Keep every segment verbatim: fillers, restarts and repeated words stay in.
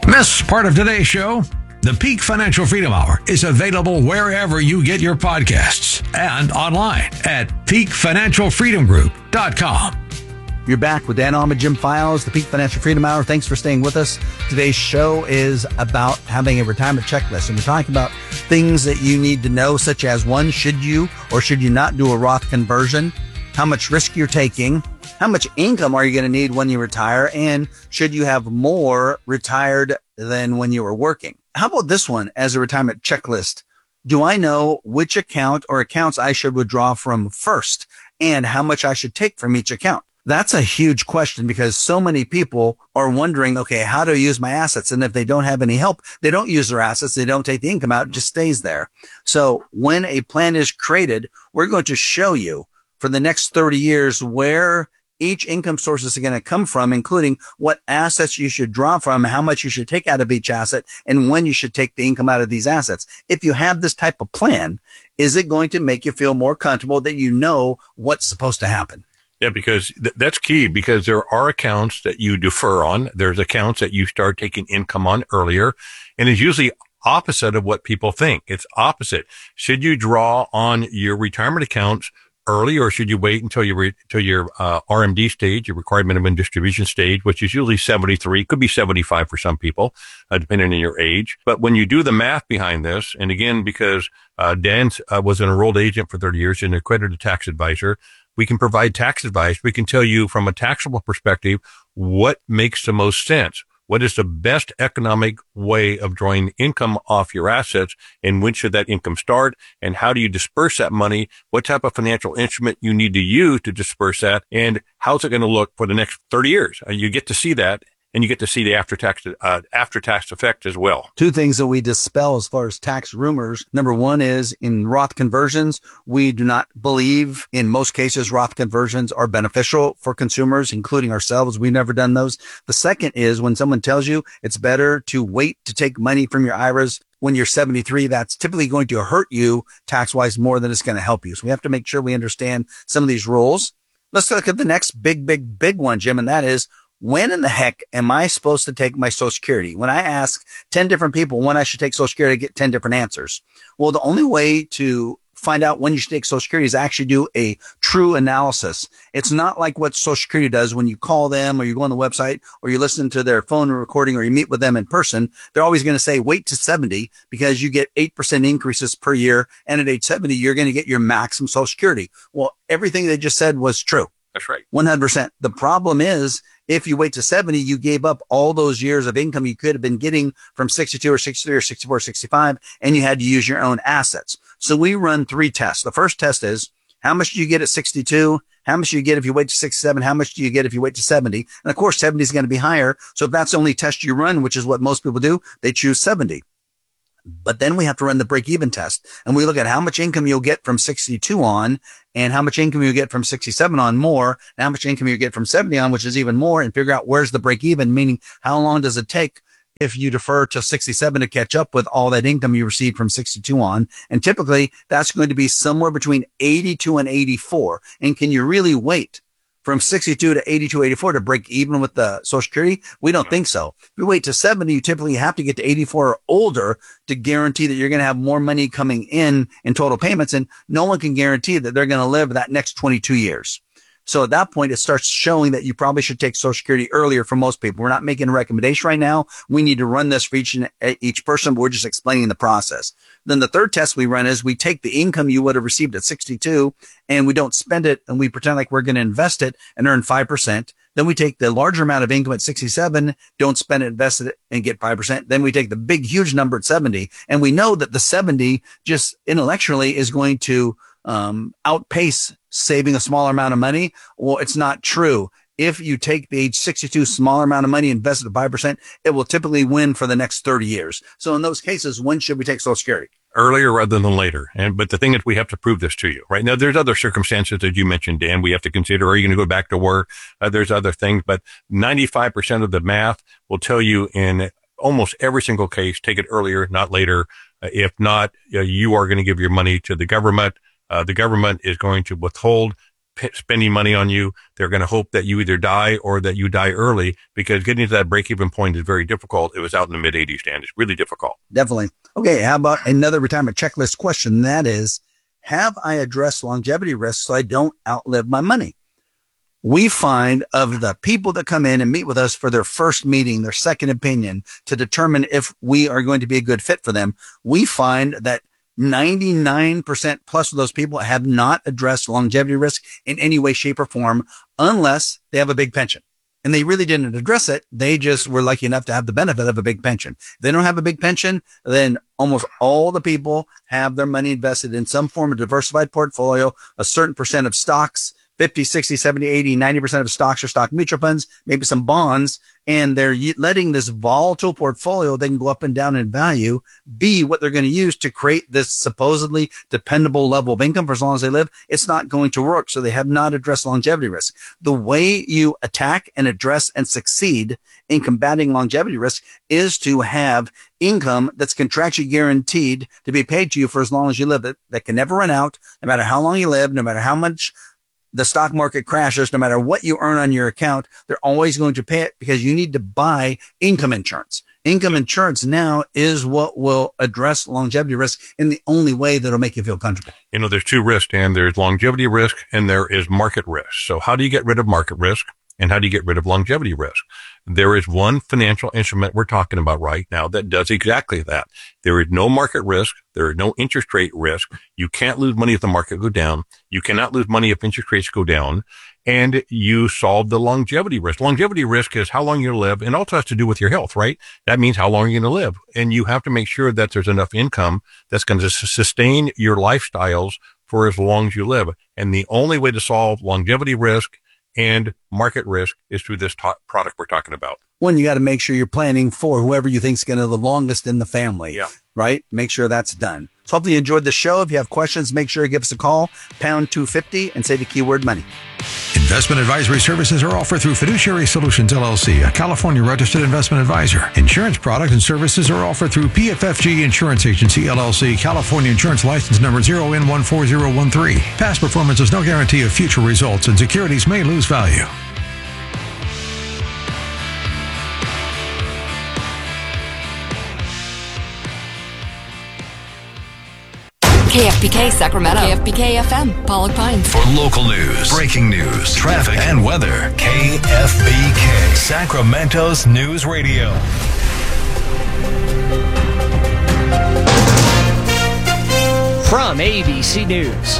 Miss part of today's show? The Peak Financial Freedom Hour is available wherever you get your podcasts and online at peak financial freedom group dot com. You're back with Dan Allman, Jim Files, the Peak Financial Freedom Hour. Thanks for staying with us. Today's show is about having a retirement checklist, and we're talking about things that you need to know, such as one, should you or should you not do a Roth conversion? How much risk you're taking? How much income are you going to need when you retire? And should you have more retired than when you were working? How about this one as a retirement checklist? Do I know which account or accounts I should withdraw from first and how much I should take from each account? That's a huge question because so many people are wondering, okay, how do I use my assets? And if they don't have any help, they don't use their assets. They don't take the income out. It just stays there. So when a plan is created, we're going to show you for the next thirty years where each income source is going to come from, including what assets you should draw from, how much you should take out of each asset, and when you should take the income out of these assets. If you have this type of plan, is it going to make you feel more comfortable that you know what's supposed to happen? Yeah, because th- that's key, because there are accounts that you defer on. There's accounts that you start taking income on earlier, and it's usually opposite of what people think. It's opposite. Should you draw on your retirement accounts early, or should you wait until you re- until your uh, R M D stage, your required minimum distribution stage, which is usually seventy-three, could be seventy-five for some people, uh, depending on your age. But when you do the math behind this, and again, because uh, Dan uh, was an enrolled agent for thirty years and an accredited tax advisor, we can provide tax advice. We can tell you from a taxable perspective what makes the most sense. What is the best economic way of drawing income off your assets, and when should that income start, and how do you disperse that money? What type of financial instrument you need to use to disperse that, and how's it going to look for the next thirty years? Uh, you get to see that, and you get to see the after-tax uh, after-tax effect as well. Two things that we dispel as far as tax rumors. Number one is in Roth conversions, we do not believe in most cases Roth conversions are beneficial for consumers, including ourselves. We've never done those. The second is when someone tells you it's better to wait to take money from your I R As when you're seventy-three, that's typically going to hurt you tax-wise more than it's going to help you. So we have to make sure we understand some of these rules. Let's look at the next big, big, big one, Jim, and that is, when in the heck am I supposed to take my Social Security? When I ask ten different people when I should take Social Security, I get ten different answers. Well, the only way to find out when you should take Social Security is actually do a true analysis. It's not like what Social Security does when you call them or you go on the website or you listen to their phone recording or you meet with them in person. They're always going to say, wait to seventy because you get eight percent increases per year. And at age seventy, you're going to get your maximum Social Security. Well, everything they just said was true. That's right. one hundred percent. The problem is, if you wait to seventy, you gave up all those years of income you could have been getting from sixty-two or sixty-three or sixty-four, sixty-five, and you had to use your own assets. So we run three tests. The first test is, how much do you get at sixty-two? How much do you get if you wait to sixty-seven? How much do you get if you wait to seventy? And of course, seventy is going to be higher. So if that's the only test you run, which is what most people do, they choose seventy. But then we have to run the break-even test, and we look at how much income you'll get from sixty-two on, and how much income you get from sixty-seven on more, and how much income you get from seventy on, which is even more, and figure out where's the break-even, meaning how long does it take if you defer to sixty-seven to catch up with all that income you received from sixty-two on. And typically, that's going to be somewhere between eighty-two and eighty-four. And can you really wait from sixty-two to eighty-two, eighty-four to break even with the Social Security? We don't think so. If you wait to seventy, you typically have to get to eighty-four or older to guarantee that you're going to have more money coming in in total payments. And no one can guarantee that they're going to live that next twenty-two years. So at that point, it starts showing that you probably should take Social Security earlier for most people. We're not making a recommendation right now. We need to run this for each, each person, but we're just explaining the process. Then the third test we run is we take the income you would have received at sixty-two and we don't spend it, and we pretend like we're going to invest it and earn five percent. Then we take the larger amount of income at sixty-seven, don't spend it, invest it, and get five percent. Then we take the big, huge number at seventy, and we know that the seventy just intellectually is going to um outpace saving a smaller amount of money. Well, it's not true. If you take the age sixty-two smaller amount of money, invest it at five percent, it will typically win for the next thirty years. So in those cases, when should we take Social Security? Earlier rather than later. And, but the thing is, we have to prove this to you, right? Now, there's other circumstances that you mentioned, Dan, we have to consider. Are you going to go back to work? Uh, there's other things, but ninety-five percent of the math will tell you in almost every single case, take it earlier, not later. Uh, if not, uh, you are going to give your money to the government. Uh, the government is going to withhold p- spending money on you. They're going to hope that you either die or that you die early, because getting to that break-even point is very difficult. It was out in the mid eighties, Dan. It's really difficult. Definitely. Okay, how about another retirement checklist question? That is, have I addressed longevity risks so I don't outlive my money? We find of the people that come in and meet with us for their first meeting, their second opinion, to determine if we are going to be a good fit for them, we find that ninety-nine percent plus of those people have not addressed longevity risk in any way, shape, or form unless they have a big pension. And they really didn't address it. They just were lucky enough to have the benefit of a big pension. If they don't have a big pension, then almost all the people have their money invested in some form of diversified portfolio, a certain percent of stocks, fifty, sixty, seventy, eighty, ninety percent of stocks or stock mutual funds, maybe some bonds, and they're letting this volatile portfolio, they can go up and down in value, be what they're going to use to create this supposedly dependable level of income for as long as they live. It's not going to work. So they have not addressed longevity risk. The way you attack and address and succeed in combating longevity risk is to have income that's contractually guaranteed to be paid to you for as long as you live. It that can never run out, no matter how long you live, no matter how much the stock market crashes, no matter what you earn on your account, they're always going to pay it because you need to buy income insurance. Income insurance now is what will address longevity risk in the only way that'll make you feel comfortable. You know, there's two risks, and there's longevity risk and there is market risk. So how do you get rid of market risk and how do you get rid of longevity risk? There is one financial instrument we're talking about right now that does exactly that. There is no market risk. There is no interest rate risk. You can't lose money if the market go down. You cannot lose money if interest rates go down. And you solve the longevity risk. Longevity risk is how long you live, and also has to do with your health, right? That means how long you're going to live. And you have to make sure that there's enough income that's going to sustain your lifestyles for as long as you live. And the only way to solve longevity risk and market risk is through this ta- product we're talking about. One, you got to make sure you're planning for whoever you think is going to live the longest in the family. Yeah. Right? Make sure that's done. So hopefully you enjoyed the show. If you have questions, make sure you give us a call, pound two fifty, and say the keyword money. Investment advisory services are offered through Fiduciary Solutions, L L C, a California registered investment advisor. Insurance products and services are offered through P F F G Insurance Agency, L L C, California Insurance License Number zero N one four zero one three. Past performance is no guarantee of future results, and securities may lose value. K F B K Sacramento. K F B K F M, Pollock Pines. For local news, breaking news, traffic, and weather, K F B K, Sacramento's News Radio. From A B C News,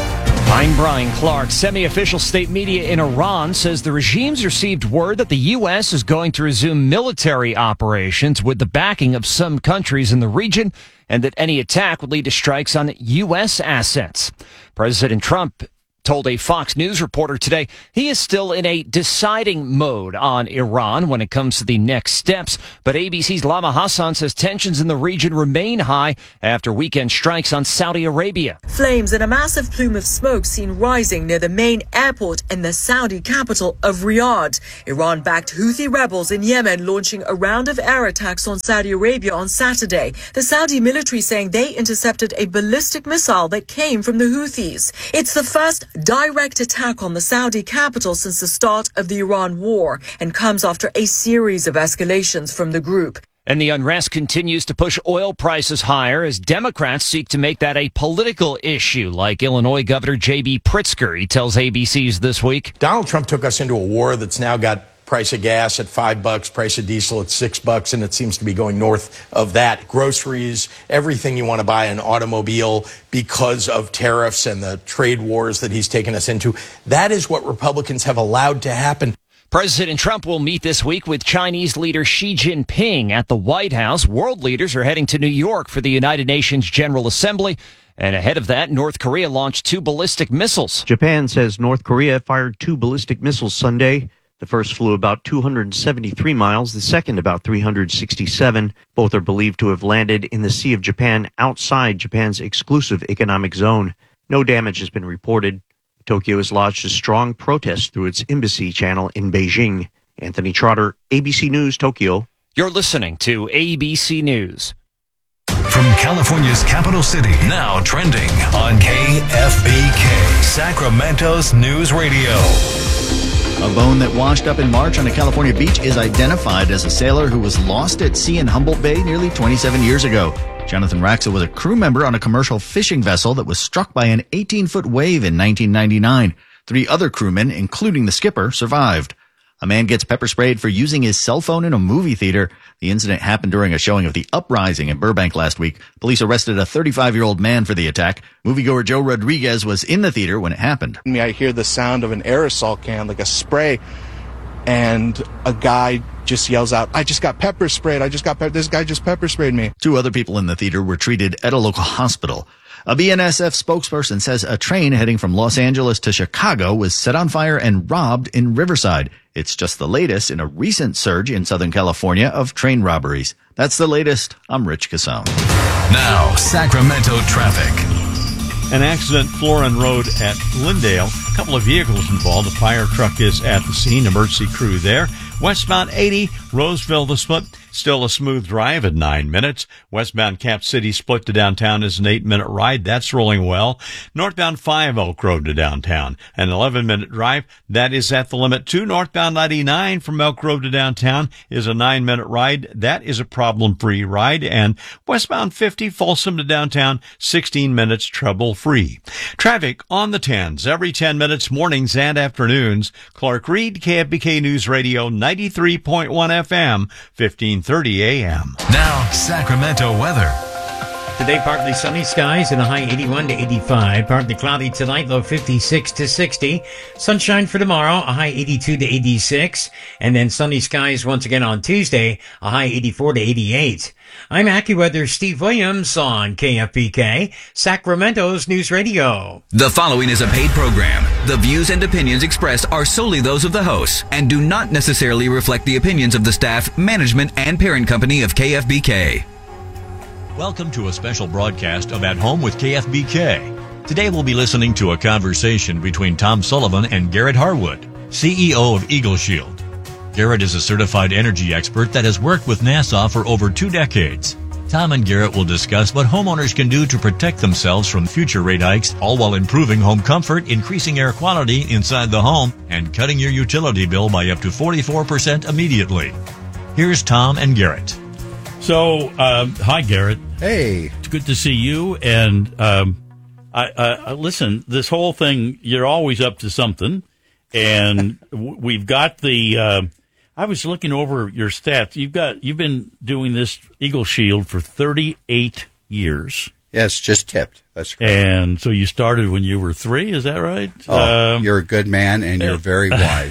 I'm Brian Clark. Semi-official state media in Iran says the regime's received word that the U S is going to resume military operations with the backing of some countries in the region, and that any attack would lead to strikes on U S assets. President Trump told a Fox News reporter today he is still in a deciding mode on Iran when it comes to the next steps. But A B C's Lama Hassan says tensions in the region remain high after weekend strikes on Saudi Arabia. Flames and a massive plume of smoke seen rising near the main airport in the Saudi capital of Riyadh. Iran-backed Houthi rebels in Yemen launching a round of air attacks on Saudi Arabia on Saturday. The Saudi military saying they intercepted a ballistic missile that came from the Houthis. It's the first direct attack on the Saudi capital since the start of the Iran war, and comes after a series of escalations from the group. And the unrest continues to push oil prices higher as Democrats seek to make that a political issue, like Illinois Governor J B Pritzker. He tells A B C's This Week. Donald Trump took us into a war that's now got price of gas at five bucks, price of diesel at six bucks, and it seems to be going north of that. Groceries, everything you want to buy an automobile because of tariffs and the trade wars that he's taken us into. That is what Republicans have allowed to happen. President Trump will meet this week with Chinese leader Xi Jinping at the White House. World leaders are heading to New York for the United Nations General Assembly. And ahead of that, North Korea launched two ballistic missiles. Japan says North Korea fired two ballistic missiles Sunday. The first flew about two hundred seventy-three miles, the second about three hundred sixty-seven. Both are believed to have landed in the Sea of Japan outside Japan's exclusive economic zone. No damage has been reported. Tokyo has lodged a strong protest through its embassy channel in Beijing. Anthony Trotter, A B C News, Tokyo. You're listening to A B C News. from California's capital city. Now trending on K F B K, Sacramento's news radio. A bone that washed up in March on a California beach is identified as a sailor who was lost at sea in Humboldt Bay nearly twenty-seven years ago. Jonathan Raxa was a crew member on a commercial fishing vessel that was struck by an eighteen-foot wave in nineteen ninety-nine. Three other crewmen, including the skipper, survived. A man gets pepper sprayed for using his cell phone in a movie theater. The incident happened during a showing of The Uprising in Burbank last week. Police arrested a thirty-five-year-old man for the attack. Moviegoer Joe Rodriguez was in the theater when it happened. I hear the sound of an aerosol can, like a spray, and a guy just yells out, "I just got pepper sprayed. I just got pe- this guy just pepper sprayed me." Two other people in the theater were treated at a local hospital. A B N S F spokesperson says a train heading from Los Angeles to Chicago was set on fire and robbed in Riverside. It's just the latest in a recent surge in Southern California of train robberies. That's the latest. I'm Rich Casone. Now, Sacramento traffic. An accident, Florin Road at Glendale. A couple of vehicles involved. A fire truck is at the scene. Emergency crew there. Westbound eighty, Roseville to Split. Still a smooth drive at nine minutes. Westbound Cap City Split to downtown is an eight-minute ride. That's rolling well. Northbound five Oak Road to downtown, an eleven-minute drive. That is at the limit too. Northbound ninety-nine from Elk Road to downtown is a nine-minute ride. That is a problem-free ride. And westbound fifty, Folsom to downtown, sixteen minutes trouble-free. Traffic on the tens every ten minutes, mornings and afternoons. Clark Reed, K F B K News Radio, ninety-three point one F M, fifteen thirty A M. Now, Sacramento weather. Today, partly sunny skies and a high eighty-one to eighty-five. Partly cloudy tonight, low fifty-six to sixty. Sunshine for tomorrow, a high eighty-two to eighty-six. And then sunny skies once again on Tuesday, a high eighty-four to eighty-eight. I'm AccuWeather Steve Williams on K F B K, Sacramento's News Radio. The following is a paid program. The views and opinions expressed are solely those of the hosts and do not necessarily reflect the opinions of the staff, management, and parent company of K F B K. Welcome to a special broadcast of At Home with K F B K. Today we'll be listening to a conversation between Tom Sullivan and Garrett Harwood, C E O of Eagle Shield. Garrett is a certified energy expert that has worked with NASA for over two decades. Tom and Garrett will discuss what homeowners can do to protect themselves from future rate hikes, all while improving home comfort, increasing air quality inside the home, and cutting your utility bill by up to forty-four percent immediately. Here's Tom and Garrett. So, um, hi, Garrett. Hey. It's good to see you. And um, I, I, listen, this whole thing, you're always up to something. And w- we've got the... Uh, I was looking over your stats. You've got you've been doing this Eagle Shield for thirty-eight years. Yes, just tipped. That's correct. And so you started when you were three, is that right? Oh, um, you're a good man, and you're very wise.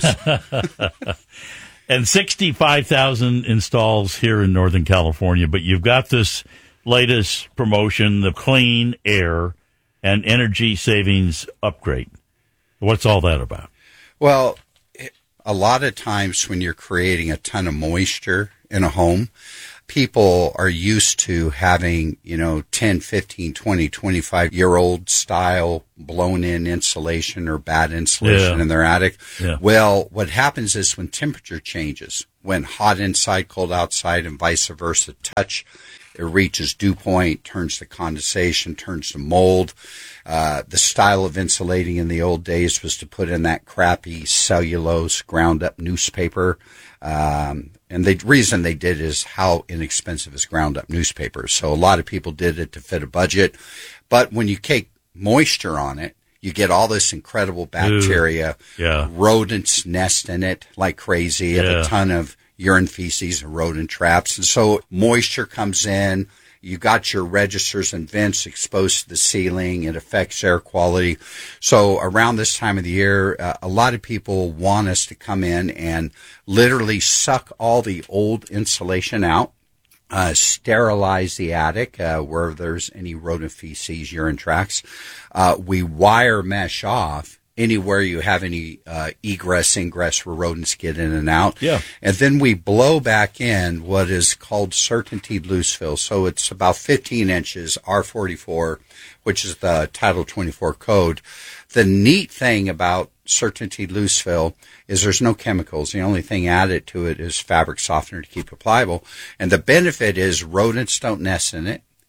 And sixty-five thousand installs here in Northern California, but you've got this latest promotion, the Clean Air and Energy Savings Upgrade. What's all that about? Well, a lot of times when you're creating a ton of moisture in a home, people are used to having, you know, ten, fifteen, twenty, twenty-five-year-old style blown-in insulation or bad insulation yeah. in their attic. Yeah. Well, what happens is when temperature changes, when hot inside, cold outside, and vice versa touch, it reaches dew point, turns to condensation, turns to mold. Uh, the style of insulating in the old days was to put in that crappy cellulose ground-up newspaper. Um, and the reason they did is how inexpensive is ground-up newspaper. So a lot of people did it to fit a budget. But when you take moisture on it, you get all this incredible bacteria. Ooh, yeah. Rodents nest in it like crazy. You have Yeah. a ton of urine, feces, and rodent traps. And so moisture comes in. You got your registers and vents exposed to the ceiling. It affects air quality. So around this time of the year, uh, a lot of people want us to come in and literally suck all the old insulation out, uh, sterilize the attic uh, where there's any rodent feces, urine tracts. Uh, we wire mesh off anywhere you have any uh, egress, ingress where rodents get in and out. Yeah. And then we blow back in what is called certainty loose fill. So it's about fifteen inches, R forty-four, which is the Title twenty-four code. The neat thing about certainty loose fill is there's no chemicals. The only thing added to it is fabric softener to keep it pliable. And the benefit is rodents don't nest in it.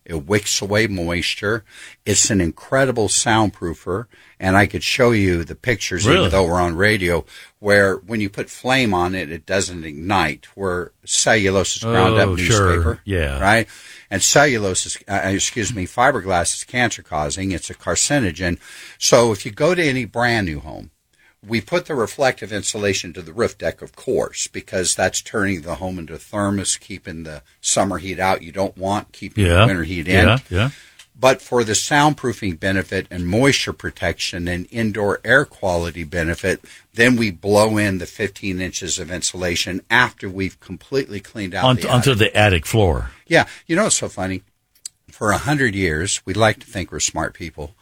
It wicks away moisture. It's an incredible soundproofer. And I could show you the pictures, Really? even though we're on radio, where when you put flame on it, it doesn't ignite, where cellulose is ground Oh, up sure. newspaper. Yeah. Right? And cellulose is, uh, excuse me, fiberglass is cancer causing. It's a carcinogen. So if you go to any brand new home, we put the reflective insulation to the roof deck, of course, because that's turning the home into a thermos, keeping the summer heat out you don't want, keeping Yeah. the winter heat in. Yeah, yeah. But for the soundproofing benefit and moisture protection and indoor air quality benefit, then we blow in the fifteen inches of insulation after we've completely cleaned out On, the onto attic. the attic floor. Yeah. You know what's so funny? For a hundred years, we like to think we're smart people.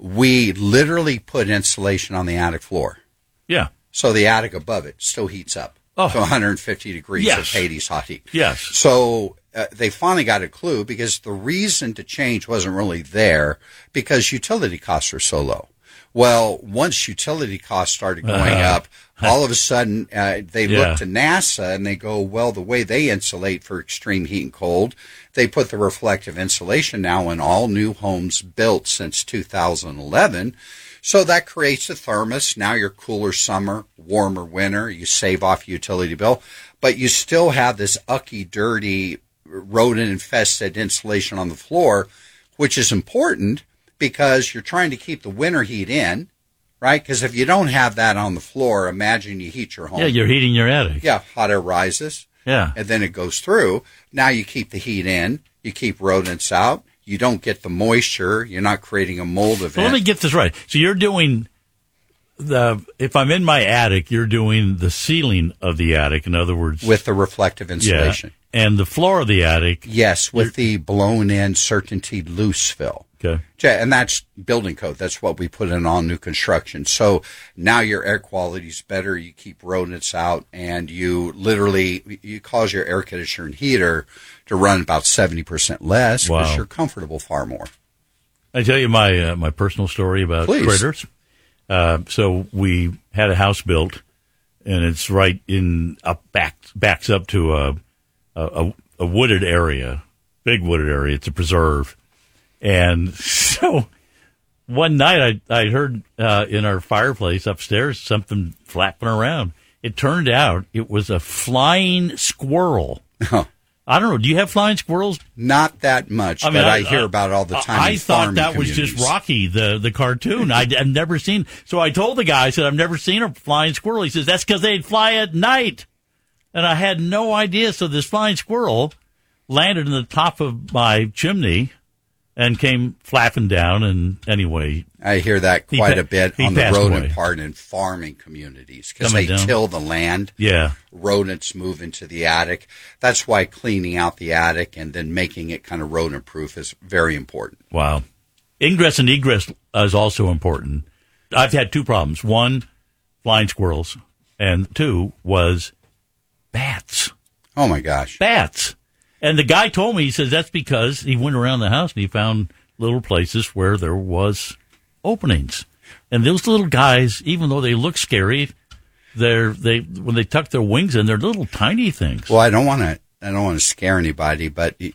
We literally put insulation on the attic floor. Yeah. So the attic above it still heats up Oh. to one hundred fifty degrees Yes. of Hades hot heat. Yes. So uh, they finally got a clue, because the reason to change wasn't really there, because utility costs are so low. Well, once utility costs started going Uh-huh. up, all of a sudden uh, they Yeah. look to NASA and they go, well, the way they insulate for extreme heat and cold, they put the reflective insulation now in all new homes built since two thousand eleven. So that creates a thermos. Now you're cooler summer, warmer winter. You save off utility bill, but you still have this ucky, dirty, rodent-infested insulation on the floor, which is important because you're trying to keep the winter heat in, right? Because if you don't have that on the floor, imagine you heat your home. Yeah, you're heating your attic. Yeah, hot air rises. Yeah. And then it goes through. Now you keep the heat in. You keep rodents out. You don't get the moisture. You're not creating a mold event. So let me get this right. So you're doing the, if I'm in my attic, you're doing the ceiling of the attic. In other words, with the reflective insulation. Yeah, and the floor of the attic. Yes, with the blown in certainty loose fill. Okay. Yeah, and that's building code. That's what we put in all new construction. So now your air quality is better. You keep rodents out, and you literally, you cause your air conditioner and heater to run about seventy percent less because Wow. you're comfortable far more. I tell you my uh, my personal story about Please. critters. Uh, so we had a house built, and it's right in up back backs up to a a, a wooded area, big wooded area. It's a preserve, and so one night I I heard uh, in our fireplace upstairs something flapping around. It turned out it was a flying squirrel. I don't know. Do you have flying squirrels? Not that much, but I, hear about it all the time. I in thought farming that was just communities. Rocky, the, the cartoon. I, I've never seen. So I told the guy, I said, I've never seen a flying squirrel. He says, that's because they'd fly at night. And I had no idea. So this flying squirrel landed in the top of my chimney and came flapping down. And anyway, I hear that he quite pa- a bit he on the passed rodent away. part in farming communities because Coming they down. till the land. Yeah. Rodents move into the attic. That's why cleaning out the attic and then making it kind of rodent proof is very important. Wow. Ingress and egress is also important. I've had two problems. One, flying squirrels. And two was bats. Oh, my gosh. Bats. And the guy told me, he says that's because he went around the house and he found little places where there was openings. And those little guys, even though they look scary, they're they when they tuck their wings in, they're little tiny things. Well, I don't want to I don't want to scare anybody, but y-